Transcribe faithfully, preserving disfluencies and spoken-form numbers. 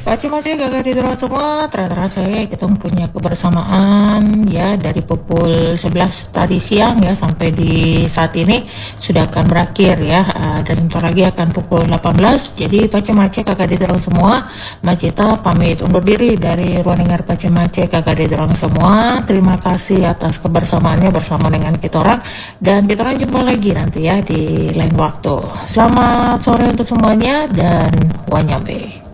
Macam-macam kakak di luar semua, terasa saya kita punya kebersamaan ya dari pukul sebelas tadi siang ya sampai di saat ini sudah akan berakhir ya. Uh, dan bentar lagi akan pukul delapan belas. Jadi macam-macam kakak di luar semua, Macita pamit undur diri dari ruang dengar macam-macam kakak di luar semua. Terima kasih atas kebersamaannya bersama dengan kita orang, dan kita orang jumpa lagi nanti ya di lain waktu. Selamat sore untuk semuanya dan wanyambe.